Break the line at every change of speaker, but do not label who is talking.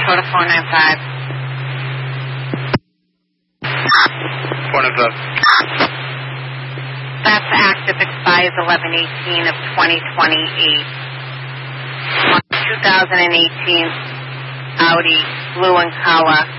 Dakota 495.
495.
That's active, expires 11/18 of 2028. 2018 Audi, blue in color.